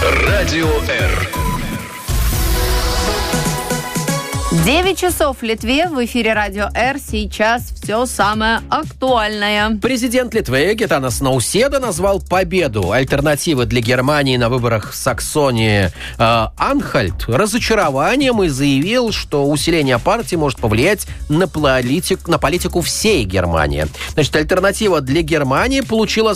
Радио Р. 9 часов в Литве. В эфире Радио Р. Сейчас все самое актуальное. Президент Литвы Гитанас Науседа назвал победу альтернативы для Германии на выборах в Саксонии Анхальт разочарованием и заявил, что усиление партии может повлиять на политику всей Германии. Значит, альтернатива для Германии получила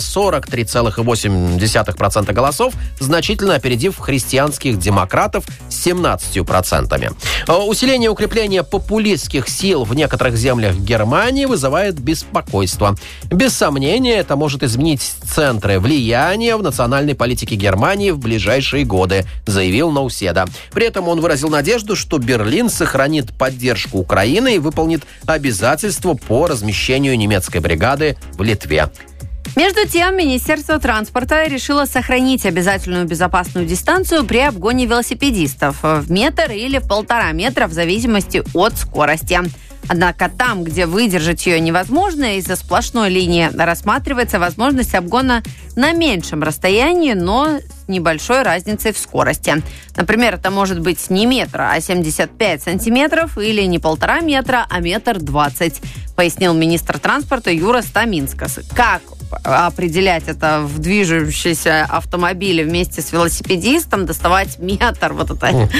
43,8% голосов, значительно опередив христианских демократов с 17%. Усиление и укрепление популистских сил в некоторых землях Германии вызывает беспокойство. Без сомнения, это может изменить центры влияния в национальной политике Германии в ближайшие годы, заявил Науседа. При этом он выразил надежду, что Берлин сохранит поддержку Украины и выполнит обязательства по размещению немецкой бригады в Литве. Между тем, Министерство транспорта решило сохранить обязательную безопасную дистанцию при обгоне велосипедистов в метр или в 1,5 метра в зависимости от скорости. Однако там, где выдержать ее невозможно, из-за сплошной линии рассматривается возможность обгона на меньшем расстоянии, но с небольшой разницей в скорости. Например, это может быть не метр, а 75 сантиметров, или не 1,5 метра, а 1,20 метра, пояснил министр транспорта Юрас Таминскас. Как определять это в движущемся автомобиле вместе с велосипедистом, доставать метр, вот это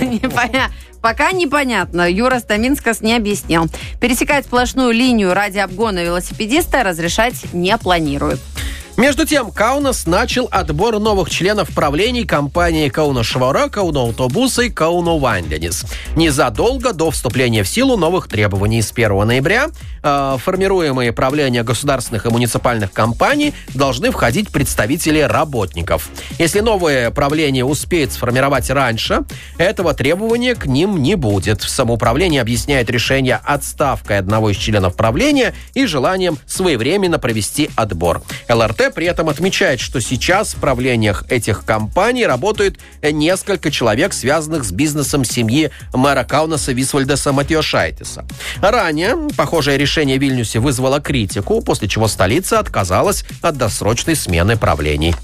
пока непонятно. Юрас Таминскас не объяснил. Пересекать сплошную линию ради обгона велосипедиста разрешать не планируют. Между тем, Каунас начал отбор новых членов правлений компании Каунашвара, Каунаутобуса и Каунаванденис. Незадолго до вступления в силу новых требований с 1 ноября формируемые правления государственных и муниципальных компаний должны входить представители работников. Если новое правление успеет сформировать раньше, этого требования к ним не будет. Самоуправление объясняет решение отставкой одного из членов правления и желанием своевременно провести отбор. ЛРТ при этом отмечает, что сейчас в правлениях этих компаний работают несколько человек, связанных с бизнесом семьи мэра Каунаса Висвальдаса Матиошайтиса. Ранее похожее решение в Вильнюсе вызвало критику, после чего столица отказалась от досрочной смены правлений.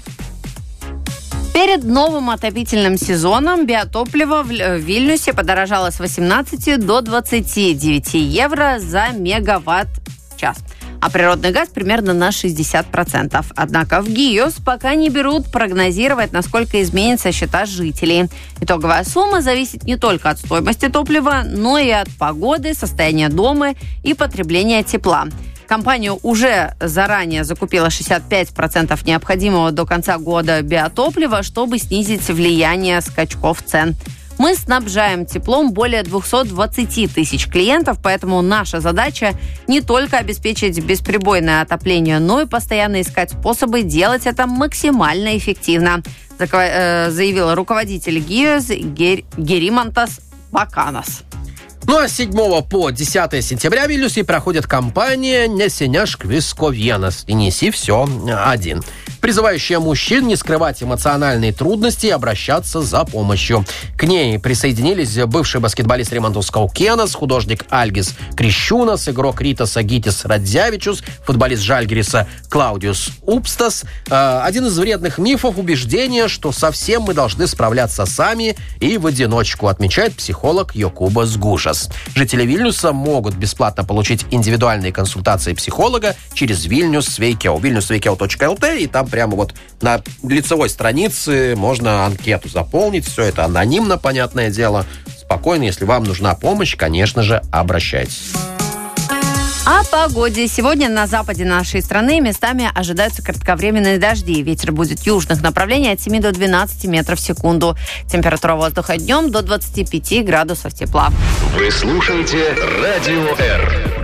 Перед новым отопительным сезоном биотопливо в Вильнюсе подорожало с 18 до 29 евро за мегаватт-час. А природный газ примерно на 60%. Однако в ГИОС пока не берут прогнозировать, насколько изменятся счета жителей. Итоговая сумма зависит не только от стоимости топлива, но и от погоды, состояния дома и потребления тепла. Компания уже заранее закупила 65% необходимого до конца года биотоплива, чтобы снизить влияние скачков цен. Мы снабжаем теплом более 220 тысяч клиентов, поэтому наша задача не только обеспечить бесперебойное отопление, но и постоянно искать способы делать это максимально эффективно, заявил руководитель ГИОС Геримантас Баканас. Ну а с 7 по 10 сентября в Вильнюсе проходит кампания «Несеняшк Висковьенас» и «Неси все один», призывающая мужчин не скрывать эмоциональные трудности и обращаться за помощью. К ней присоединились бывший баскетболист Римантус Каукенас, художник Альгис Крищунас, игрок Ритаса Гитис Радзявичус, футболист Жальгириса Клаудиус Упстас. Один из вредных мифов – убеждение, что совсем мы должны справляться сами и в одиночку, отмечает психолог Йокубас Гушас. Жители Вильнюса могут бесплатно получить индивидуальные консультации психолога через Vilnius Sveikeu, vilniusveikeu.lt, и там прямо вот на лицевой странице можно анкету заполнить. Все это анонимно, понятное дело. Спокойно, если вам нужна помощь, конечно же, обращайтесь. О погоде. Сегодня на западе нашей страны местами ожидаются кратковременные дожди. Ветер будет южных направлений от 7 до 12 метров в секунду. Температура воздуха днем до 25 градусов тепла. Вы слушаете Радио Р.